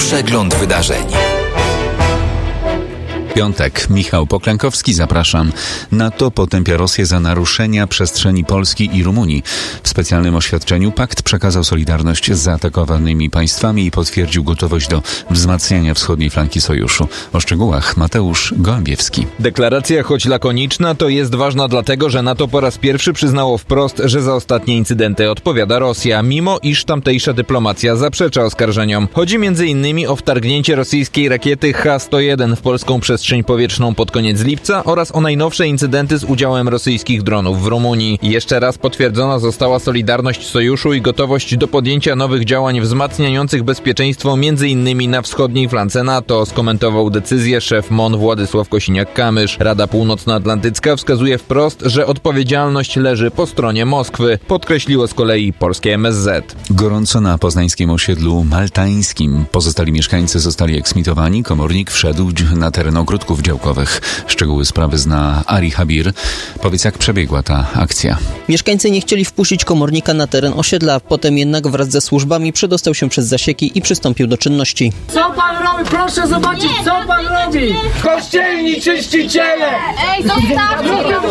Przegląd wydarzeń. Piątek. Michał Poklankowski, zapraszam. NATO potępia Rosję za naruszenia przestrzeni Polski i Rumunii. W specjalnym oświadczeniu pakt przekazał solidarność z zaatakowanymi państwami i potwierdził gotowość do wzmacniania wschodniej flanki sojuszu. O szczegółach Mateusz Gołębiewski. Deklaracja, choć lakoniczna, to jest ważna dlatego, że NATO po raz pierwszy przyznało wprost, że za ostatnie incydenty odpowiada Rosja, mimo iż tamtejsza dyplomacja zaprzecza oskarżeniom. Chodzi m.in. o wtargnięcie rosyjskiej rakiety H-101 w polską przestrzeń powietrzną pod koniec lipca oraz o najnowsze incydenty z udziałem rosyjskich dronów w Rumunii. Jeszcze raz potwierdzona została solidarność sojuszu i gotowość do podjęcia nowych działań wzmacniających bezpieczeństwo m.in. na wschodniej flance NATO, skomentował decyzję szef MON Władysław Kosiniak-Kamysz. Rada Północnoatlantycka wskazuje wprost, że odpowiedzialność leży po stronie Moskwy, podkreśliło z kolei polskie MSZ. Gorąco na poznańskim osiedlu maltańskim. Pozostali mieszkańcy zostali eksmitowani. Komornik wszedł na teren ogródków działkowych. Szczegóły sprawy zna Ari Habir. Powiedz, jak przebiegła ta akcja. Mieszkańcy nie chcieli wpuścić komornika na teren osiedla, potem jednak wraz ze służbami przedostał się przez zasieki i przystąpił do czynności. Co pan robi? Proszę zobaczyć, co pan robi! Kościelni czyściciele! Ej, zostawcie!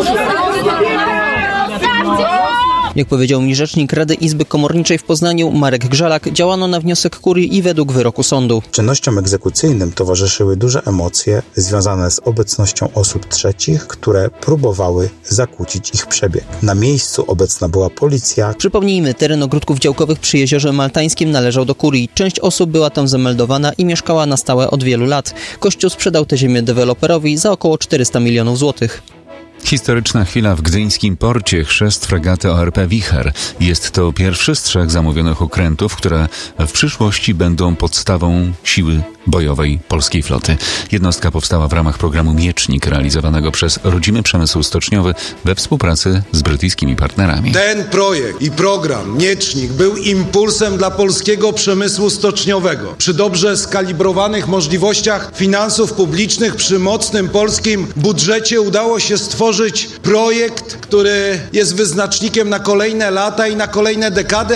Jak powiedział mi rzecznik Rady Izby Komorniczej w Poznaniu Marek Grzalak, działano na wniosek kurii i według wyroku sądu. Czynnościom egzekucyjnym towarzyszyły duże emocje związane z obecnością osób trzecich, które próbowały zakłócić ich przebieg. Na miejscu obecna była policja. Przypomnijmy, teren ogródków działkowych przy Jeziorze Maltańskim należał do kurii. Część osób była tam zameldowana i mieszkała na stałe od wielu lat. Kościół sprzedał tę ziemię deweloperowi za około 400 milionów złotych. Historyczna chwila w gdyńskim porcie. Chrzest fregaty ORP Wicher. Jest to pierwszy z 3 zamówionych okrętów, które w przyszłości będą podstawą siły bojowej polskiej floty. Jednostka powstała w ramach programu Miecznik, realizowanego przez rodzimy przemysł stoczniowy we współpracy z brytyjskimi partnerami. Ten projekt i program Miecznik był impulsem dla polskiego przemysłu stoczniowego. Przy dobrze skalibrowanych możliwościach finansów publicznych, przy mocnym polskim budżecie udało się stworzyć projekt, który jest wyznacznikiem na kolejne lata i na kolejne dekady.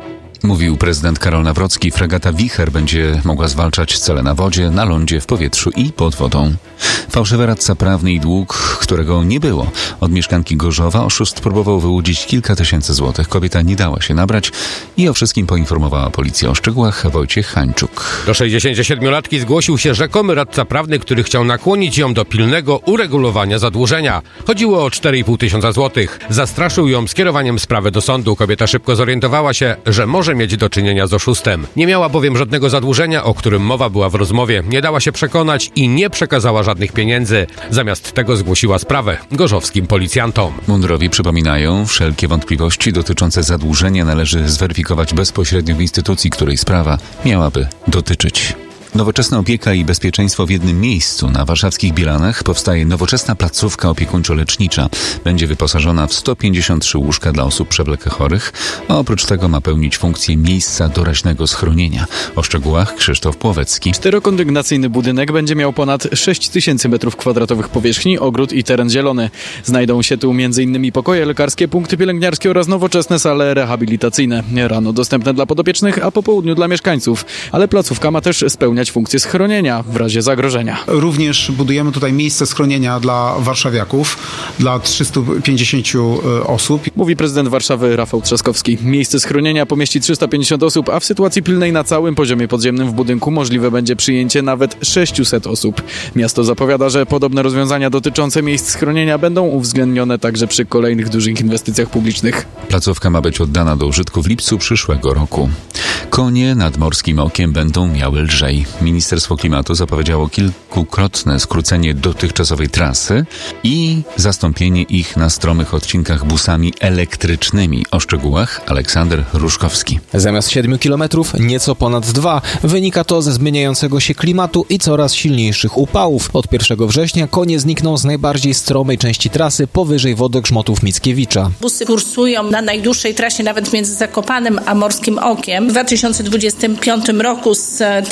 Mówił prezydent Karol Nawrocki. Fregata Wicher będzie mogła zwalczać cele na wodzie, na lądzie, w powietrzu i pod wodą. Fałszywy radca prawny i dług, którego nie było. Od mieszkanki Gorzowa oszust próbował wyłudzić kilka tysięcy złotych. Kobieta nie dała się nabrać i o wszystkim poinformowała policję. O szczegółach Wojciech Hańczuk. Do 67-latki zgłosił się rzekomy radca prawny, który chciał nakłonić ją do pilnego uregulowania zadłużenia. Chodziło o 4,5 tysiąca złotych. Zastraszył ją skierowaniem sprawy do sądu. Kobieta szybko zorientowała się, że może mieć do czynienia z oszustem. Nie miała bowiem żadnego zadłużenia, o którym mowa była w rozmowie. Nie dała się przekonać i nie przekazała żadnych pieniędzy. Zamiast tego zgłosiła sprawę gorzowskim policjantom. Mundurowi przypominają, wszelkie wątpliwości dotyczące zadłużenia należy zweryfikować bezpośrednio w instytucji, której sprawa miałaby dotyczyć. Nowoczesna opieka i bezpieczeństwo w jednym miejscu. Na warszawskich Bielanach powstaje nowoczesna placówka opiekuńczo-lecznicza. Będzie wyposażona w 153 łóżka dla osób przewlekle chorych, a oprócz tego ma pełnić funkcję miejsca doraźnego schronienia. O szczegółach Krzysztof Płowecki. 4-kondygnacyjny budynek będzie miał ponad 6 tysięcy m2 powierzchni, ogród i teren zielony. Znajdą się tu m.in. pokoje lekarskie, punkty pielęgniarskie oraz nowoczesne sale rehabilitacyjne. Rano dostępne dla podopiecznych, a po południu dla mieszkańców. Ale placówka ma też spełniać funkcję schronienia w razie zagrożenia. Również budujemy tutaj miejsce schronienia dla warszawiaków, dla 350 osób. Mówi prezydent Warszawy Rafał Trzaskowski. Miejsce schronienia pomieści 350 osób, a w sytuacji pilnej na całym poziomie podziemnym w budynku możliwe będzie przyjęcie nawet 600 osób. Miasto zapowiada, że podobne rozwiązania dotyczące miejsc schronienia będą uwzględnione także przy kolejnych dużych inwestycjach publicznych. Placówka ma być oddana do użytku w lipcu przyszłego roku. Konie nad Morskim Okiem będą miały lżej. Ministerstwo Klimatu zapowiedziało kilkukrotne skrócenie dotychczasowej trasy i zastąpienie ich na stromych odcinkach busami elektrycznymi. O szczegółach Aleksander Ruszkowski. Zamiast 7 km nieco ponad 2. Wynika to ze zmieniającego się klimatu i coraz silniejszych upałów. Od 1 września konie znikną z najbardziej stromej części trasy powyżej wodogrzmotów Mickiewicza. Busy kursują na najdłuższej trasie nawet między Zakopanem a Morskim Okiem. W 2025 roku z tej usługi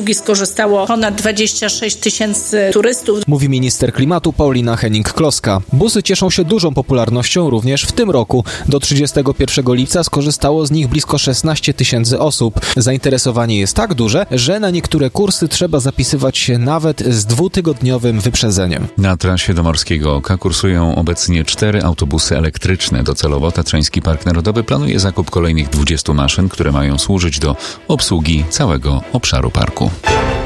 usługi skorzystało ponad 26 tysięcy turystów. Mówi minister klimatu Paulina Henning-Kloska. Busy cieszą się dużą popularnością również w tym roku. Do 31 lipca skorzystało z nich blisko 16 tysięcy osób. Zainteresowanie jest tak duże, że na niektóre kursy trzeba zapisywać się nawet z 2-tygodniowym wyprzedzeniem. Na trasie do Morskiego Oka kursują obecnie 4 autobusy elektryczne. Docelowo Tatrzański Park Narodowy planuje zakup kolejnych 20 maszyn, które mają służyć do obsługi całego obszaru parku.